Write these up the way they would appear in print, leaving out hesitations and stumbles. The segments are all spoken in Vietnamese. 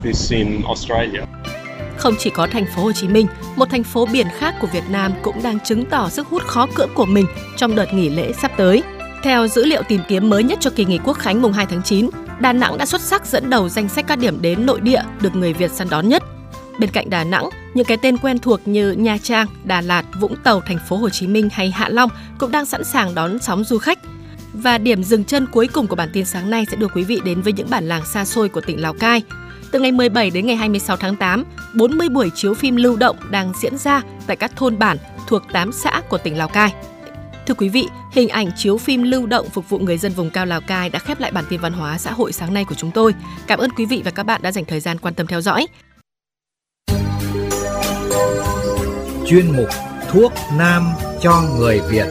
Không chỉ có thành phố Hồ Chí Minh, một thành phố biển khác của Việt Nam cũng đang chứng tỏ sức hút khó cưỡng của mình trong đợt nghỉ lễ sắp tới. Theo dữ liệu tìm kiếm mới nhất cho kỳ nghỉ Quốc khánh mùng 2 tháng 9, Đà Nẵng đã xuất sắc dẫn đầu danh sách các điểm đến nội địa được người Việt săn đón nhất. Bên cạnh Đà Nẵng, những cái tên quen thuộc như Nha Trang, Đà Lạt, Vũng Tàu, thành phố Hồ Chí Minh hay Hạ Long cũng đang sẵn sàng đón sóng du khách. Và điểm dừng chân cuối cùng của bản tin sáng nay sẽ đưa quý vị đến với những bản làng xa xôi của tỉnh Lào Cai. Từ ngày 17 đến ngày 26 tháng 8, 40 buổi chiếu phim lưu động đang diễn ra tại các thôn bản thuộc 8 xã của tỉnh Lào Cai. Thưa quý vị, hình ảnh chiếu phim lưu động phục vụ người dân vùng cao Lào Cai đã khép lại bản tin văn hóa xã hội sáng nay của chúng tôi. Cảm ơn quý vị và các bạn đã dành thời gian quan tâm theo dõi. Chuyên mục Thuốc Nam cho người Việt.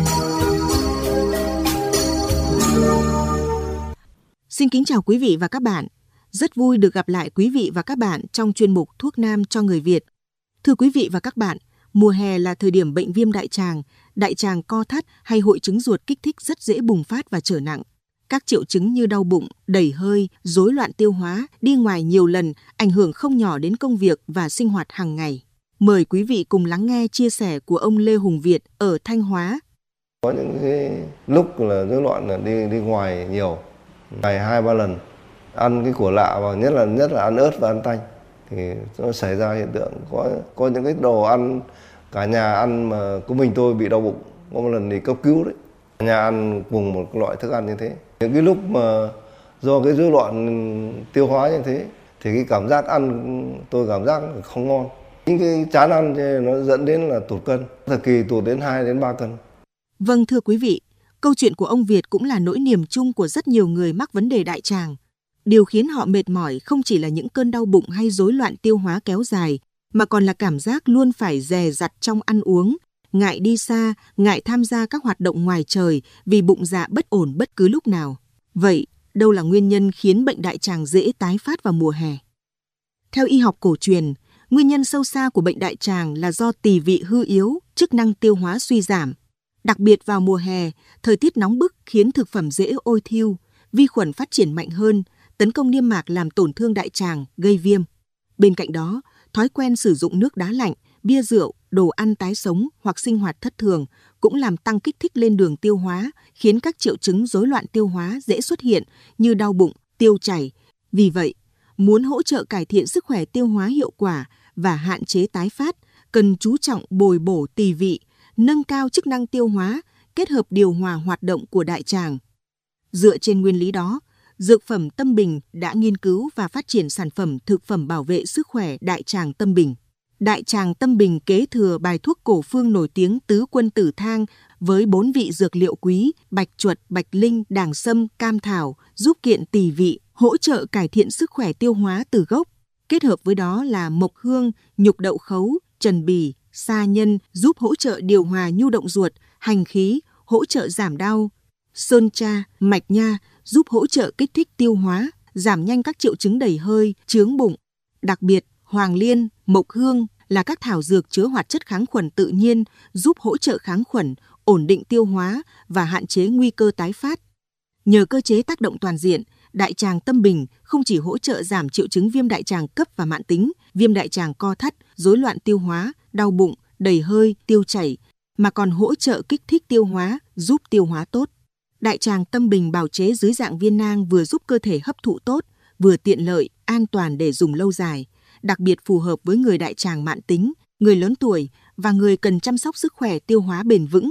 Xin kính chào quý vị và các bạn. Rất vui được gặp lại quý vị và các bạn trong chuyên mục Thuốc Nam cho người Việt. Thưa quý vị và các bạn, mùa hè là thời điểm bệnh viêm đại tràng co thắt hay hội chứng ruột kích thích rất dễ bùng phát và trở nặng. Các triệu chứng như đau bụng, đầy hơi, rối loạn tiêu hóa, đi ngoài nhiều lần, ảnh hưởng không nhỏ đến công việc và sinh hoạt hàng ngày. Mời quý vị cùng lắng nghe chia sẻ của ông Lê Hùng Việt ở Thanh Hóa. Có những cái lúc là rối loạn là đi ngoài nhiều, ngày 2-3 lần, ăn cái của lạ và nhất là ăn ớt và ăn tanh thì nó xảy ra hiện tượng có những cái đồ ăn cả nhà ăn mà của mình tôi bị đau bụng, có một lần đi cấp cứu đấy, nhà ăn cùng một loại thức ăn như thế. Những cái lúc mà do cái rối loạn tiêu hóa như thế thì cái cảm giác ăn tôi cảm giác không ngon, những cái chán ăn nó dẫn đến là tụt cân, thời kỳ tụt đến 2 đến 3 cân. Vâng, thưa quý vị, câu chuyện của ông Việt cũng là nỗi niềm chung của rất nhiều người mắc vấn đề đại tràng. Điều khiến họ mệt mỏi không chỉ là những cơn đau bụng hay rối loạn tiêu hóa kéo dài, mà còn là cảm giác luôn phải dè dặt trong ăn uống, ngại đi xa, ngại tham gia các hoạt động ngoài trời vì bụng dạ bất ổn bất cứ lúc nào. Vậy, đâu là nguyên nhân khiến bệnh đại tràng dễ tái phát vào mùa hè? Theo y học cổ truyền, nguyên nhân sâu xa của bệnh đại tràng là do tỳ vị hư yếu, chức năng tiêu hóa suy giảm. Đặc biệt vào mùa hè, thời tiết nóng bức khiến thực phẩm dễ ôi thiêu, vi khuẩn phát triển mạnh hơn, tấn công niêm mạc làm tổn thương đại tràng, gây viêm. Bên cạnh đó, thói quen sử dụng nước đá lạnh, bia rượu, đồ ăn tái sống hoặc sinh hoạt thất thường cũng làm tăng kích thích lên đường tiêu hóa, khiến các triệu chứng rối loạn tiêu hóa dễ xuất hiện như đau bụng, tiêu chảy. Vì vậy, muốn hỗ trợ cải thiện sức khỏe tiêu hóa hiệu quả và hạn chế tái phát, cần chú trọng bồi bổ tỳ vị, nâng cao chức năng tiêu hóa, kết hợp điều hòa hoạt động của đại tràng. Dựa trên nguyên lý đó, Dược phẩm Tâm Bình đã nghiên cứu và phát triển sản phẩm thực phẩm bảo vệ sức khỏe đại tràng Tâm Bình. Đại tràng Tâm Bình kế thừa bài thuốc cổ phương nổi tiếng Tứ Quân Tử Thang với 4 vị dược liệu quý bạch chuột, bạch linh, đàng sâm, cam thảo giúp kiện tỳ vị, hỗ trợ cải thiện sức khỏe tiêu hóa từ gốc. Kết hợp với đó là mộc hương, nhục đậu khấu, trần bì, sa nhân giúp hỗ trợ điều hòa nhu động ruột, hành khí, hỗ trợ giảm đau. Sơn cha, mạch nha giúp hỗ trợ kích thích tiêu hóa, giảm nhanh các triệu chứng đầy hơi, chướng bụng. Đặc biệt, hoàng liên, mộc hương là các thảo dược chứa hoạt chất kháng khuẩn tự nhiên giúp hỗ trợ kháng khuẩn, ổn định tiêu hóa và hạn chế nguy cơ tái phát. Nhờ cơ chế tác động toàn diện, đại tràng Tâm Bình không chỉ hỗ trợ giảm triệu chứng viêm đại tràng cấp và mãn tính, viêm đại tràng co thắt, rối loạn tiêu hóa, đau bụng, đầy hơi, tiêu chảy, mà còn hỗ trợ kích thích tiêu hóa, giúp tiêu hóa tốt. Đại tràng Tâm Bình bào chế dưới dạng viên nang vừa giúp cơ thể hấp thụ tốt, vừa tiện lợi, an toàn để dùng lâu dài, đặc biệt phù hợp với người đại tràng mãn tính, người lớn tuổi và người cần chăm sóc sức khỏe tiêu hóa bền vững.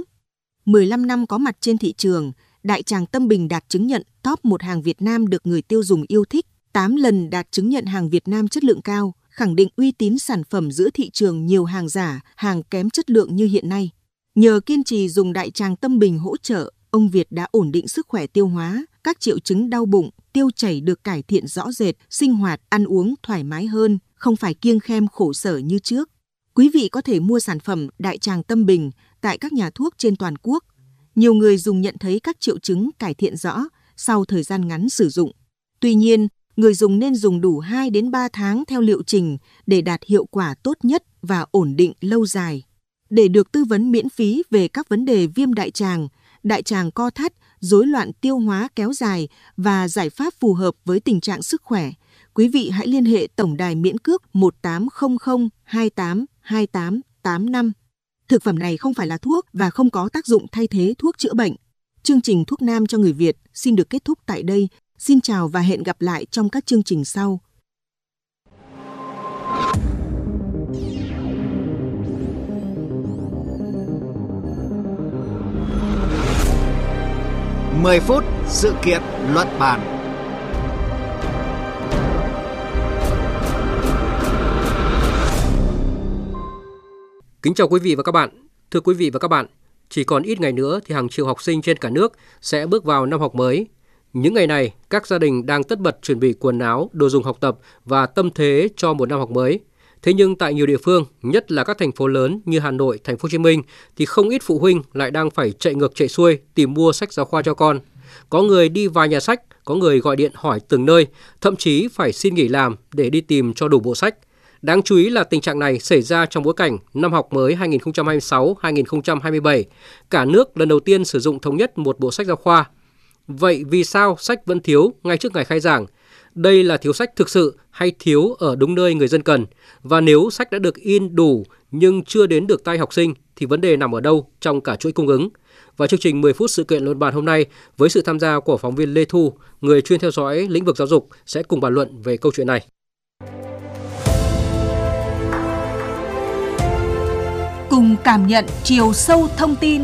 15 năm có mặt trên thị trường, đại tràng Tâm Bình đạt chứng nhận top 1 hàng Việt Nam được người tiêu dùng yêu thích, 8 lần đạt chứng nhận hàng Việt Nam chất lượng cao, khẳng định uy tín sản phẩm giữa thị trường nhiều hàng giả, hàng kém chất lượng như hiện nay. Nhờ kiên trì dùng đại tràng Tâm Bình hỗ trợ, ông Việt đã ổn định sức khỏe tiêu hóa, các triệu chứng đau bụng, tiêu chảy được cải thiện rõ rệt, sinh hoạt, ăn uống thoải mái hơn, không phải kiêng khem khổ sở như trước. Quý vị có thể mua sản phẩm đại tràng Tâm Bình tại các nhà thuốc trên toàn quốc. Nhiều người dùng nhận thấy các triệu chứng cải thiện rõ sau thời gian ngắn sử dụng. Tuy nhiên, người dùng nên dùng đủ 2 đến 3 tháng theo liệu trình để đạt hiệu quả tốt nhất và ổn định lâu dài. Để được tư vấn miễn phí về các vấn đề viêm đại tràng co thắt, rối loạn tiêu hóa kéo dài và giải pháp phù hợp với tình trạng sức khỏe, quý vị hãy liên hệ tổng đài miễn cước 1800 28 28 85. Thực phẩm này không phải là thuốc và không có tác dụng thay thế thuốc chữa bệnh. Chương trình Thuốc Nam cho người Việt xin được kết thúc tại đây. Xin chào và hẹn gặp lại trong các chương trình sau. Mười phút sự kiện luận bàn. Kính chào quý vị và các bạn. Thưa quý vị và các bạn, chỉ còn ít ngày nữa thì hàng triệu học sinh trên cả nước sẽ bước vào năm học mới. Những ngày này, các gia đình đang tất bật chuẩn bị quần áo, đồ dùng học tập và tâm thế cho một năm học mới. Thế nhưng tại nhiều địa phương, nhất là các thành phố lớn như Hà Nội, Thành phố Hồ Chí Minh thì không ít phụ huynh lại đang phải chạy ngược chạy xuôi tìm mua sách giáo khoa cho con. Có người đi vài nhà sách, có người gọi điện hỏi từng nơi, thậm chí phải xin nghỉ làm để đi tìm cho đủ bộ sách. Đáng chú ý là tình trạng này xảy ra trong bối cảnh năm học mới 2026-2027, cả nước lần đầu tiên sử dụng thống nhất một bộ sách giáo khoa. Vậy vì sao sách vẫn thiếu ngay trước ngày khai giảng? Đây là thiếu sách thực sự hay thiếu ở đúng nơi người dân cần? Và nếu sách đã được in đủ nhưng chưa đến được tay học sinh thì vấn đề nằm ở đâu trong cả chuỗi cung ứng? Và chương trình 10 phút sự kiện luận bàn hôm nay với sự tham gia của phóng viên Lê Thu, người chuyên theo dõi lĩnh vực giáo dục sẽ cùng bàn luận về câu chuyện này. Cùng cảm nhận chiều sâu thông tin.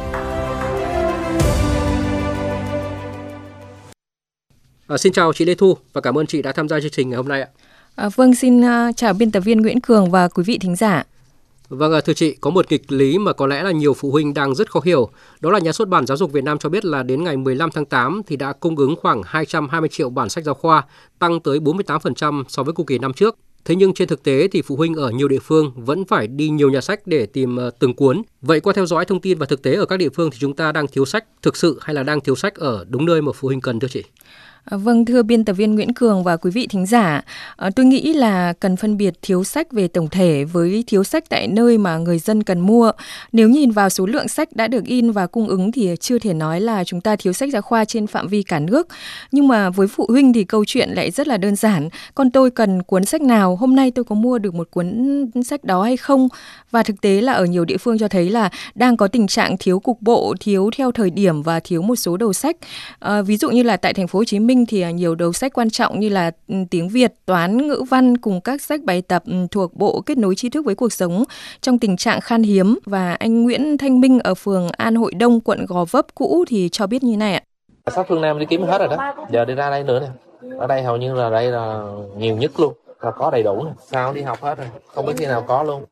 Xin chào chị Lê Thu và cảm ơn chị đã tham gia chương trình ngày hôm nay ạ. Vâng, xin chào biên tập viên Nguyễn Cường và quý vị thính giả. Vâng, thưa chị, có một nghịch lý mà có lẽ là nhiều phụ huynh đang rất khó hiểu. Đó là Nhà xuất bản Giáo dục Việt Nam cho biết là đến ngày 15 tháng 8 thì đã cung ứng khoảng 220 triệu bản sách giáo khoa, tăng tới 48% so với cùng kỳ năm trước. Thế nhưng trên thực tế thì phụ huynh ở nhiều địa phương vẫn phải đi nhiều nhà sách để tìm từng cuốn. Vậy qua theo dõi thông tin và thực tế ở các địa phương thì chúng ta đang thiếu sách thực sự hay là đang thiếu sách ở đúng nơi mà phụ huynh cần thưa chị? Vâng, thưa biên tập viên Nguyễn Cường và quý vị thính giả, tôi nghĩ là cần phân biệt thiếu sách về tổng thể với thiếu sách tại nơi mà người dân cần mua. Nếu nhìn vào số lượng sách đã được in và cung ứng thì chưa thể nói là chúng ta thiếu sách giáo khoa trên phạm vi cả nước. Nhưng mà với phụ huynh thì câu chuyện lại rất là đơn giản. Con tôi cần cuốn sách nào, hôm nay tôi có mua được một cuốn sách đó hay không? Và thực tế là ở nhiều địa phương cho thấy là đang có tình trạng thiếu cục bộ, thiếu theo thời điểm và thiếu một số đầu sách. Ví dụ như là tại Thành phố Hồ Chí Minh thì nhiều đầu sách quan trọng như là tiếng Việt, toán, ngữ văn cùng các sách bài tập thuộc bộ kết nối tri thức với cuộc sống trong tình trạng khan hiếm. Và anh Nguyễn Thanh Minh ở phường An Hội Đông, quận Gò Vấp cũ thì cho biết như này ạ. Sách phương Nam đi kiếm hết rồi đó, giờ đi ra đây nữa nè. Ở đây hầu như là đây là nhiều nhất luôn, là có đầy đủ nè. Sao đi học hết rồi, không biết khi nào có luôn.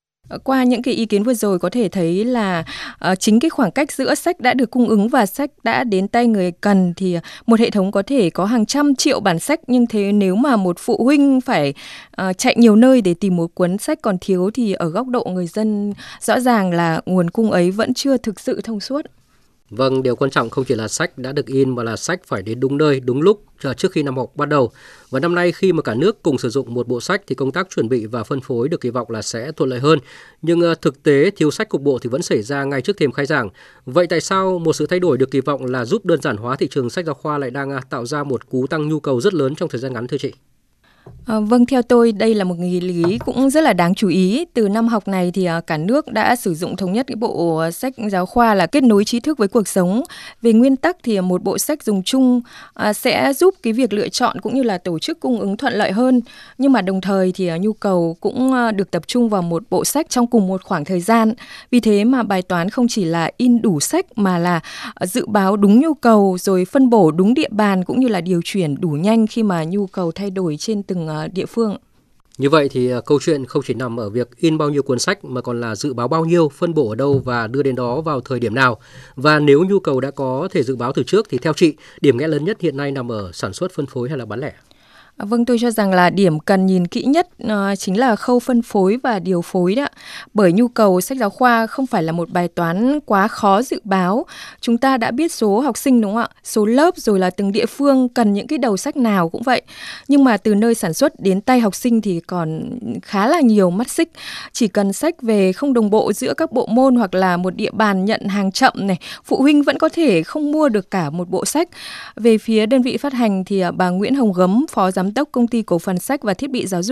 Qua những cái ý kiến vừa rồi có thể thấy là chính cái khoảng cách giữa sách đã được cung ứng và sách đã đến tay người cần thì một hệ thống có thể có hàng trăm triệu bản sách, nhưng thế nếu mà một phụ huynh phải chạy nhiều nơi để tìm một cuốn sách còn thiếu thì ở góc độ người dân rõ ràng là nguồn cung ấy vẫn chưa thực sự thông suốt. Vâng, điều quan trọng không chỉ là sách đã được in mà là sách phải đến đúng nơi, đúng lúc trước khi năm học bắt đầu. Và năm nay khi mà cả nước cùng sử dụng một bộ sách thì công tác chuẩn bị và phân phối được kỳ vọng là sẽ thuận lợi hơn. Nhưng thực tế thiếu sách cục bộ thì vẫn xảy ra ngay trước thềm khai giảng. Vậy tại sao một sự thay đổi được kỳ vọng là giúp đơn giản hóa thị trường sách giáo khoa lại đang tạo ra một cú tăng nhu cầu rất lớn trong thời gian ngắn thưa chị? Vâng, theo tôi đây là một nghịch lý cũng rất là đáng chú ý. Từ năm học này thì cả nước đã sử dụng thống nhất cái bộ sách giáo khoa là kết nối tri thức với cuộc sống. Về nguyên tắc thì một bộ sách dùng chung sẽ giúp cái việc lựa chọn cũng như là tổ chức cung ứng thuận lợi hơn. Nhưng mà đồng thời thì nhu cầu cũng được tập trung vào một bộ sách trong cùng một khoảng thời gian. Vì thế mà bài toán không chỉ là in đủ sách mà là dự báo đúng nhu cầu rồi phân bổ đúng địa bàn cũng như là điều chuyển đủ nhanh khi mà nhu cầu thay đổi trên từng địa phương. Như vậy thì câu chuyện không chỉ nằm ở việc in bao nhiêu cuốn sách mà còn là dự báo bao nhiêu, phân bổ ở đâu và đưa đến đó vào thời điểm nào. Và nếu nhu cầu đã có thể dự báo từ trước thì theo chị, điểm nghẽn lớn nhất hiện nay nằm ở sản xuất, phân phối hay là bán lẻ? Vâng, tôi cho rằng là điểm cần nhìn kỹ nhất chính là khâu phân phối và điều phối đó. Bởi nhu cầu sách giáo khoa không phải là một bài toán quá khó dự báo. Chúng ta đã biết số học sinh đúng không ạ? Số lớp rồi là từng địa phương cần những cái đầu sách nào cũng vậy. Nhưng mà từ nơi sản xuất đến tay học sinh thì còn khá là nhiều mắt xích. Chỉ cần sách về không đồng bộ giữa các bộ môn hoặc là một địa bàn nhận hàng chậm này, phụ huynh vẫn có thể không mua được cả một bộ sách. Về phía đơn vị phát hành thì bà Nguyễn Hồng Gấm, Phó Giám Giám đốc Công ty Cổ phần Sách và Thiết bị Giáo dục